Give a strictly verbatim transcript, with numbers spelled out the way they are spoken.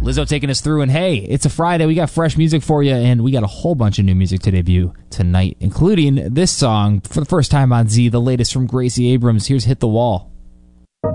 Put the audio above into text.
Lizzo taking us through, and hey, it's a Friday. We got fresh music for you, and we got a whole bunch of new music to debut tonight, including this song for the first time on Z, the latest from Gracie Abrams. Here's Hit the Wall.